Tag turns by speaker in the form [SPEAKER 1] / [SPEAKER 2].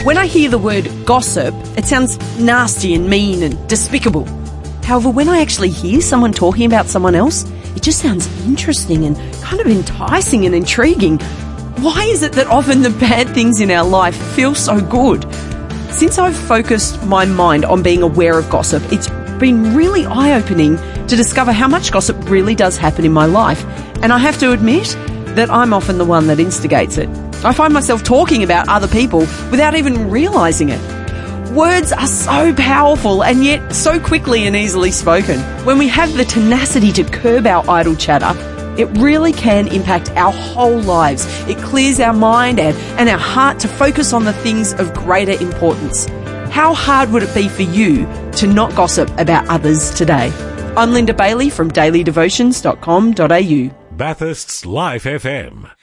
[SPEAKER 1] When I hear the word gossip, it sounds nasty and mean and despicable. However, when I actually hear someone talking about someone else, it just sounds interesting and kind of enticing and intriguing. Why is it that often the bad things in our life feel so good? Since I've focused my mind on being aware of gossip, it's been really eye-opening to discover how much gossip really does happen in my life. And I have to admit that I'm often the one that instigates it. I find myself talking about other people without even realising it. Words are so powerful and yet so quickly and easily spoken. When we have the tenacity to curb our idle chatter, it really can impact our whole lives. It clears our mind and our heart to focus on the things of greater importance. How hard would it be for you to not gossip about others today? I'm Linda Bailey from dailydevotions.com.au.
[SPEAKER 2] Bathurst's Life FM.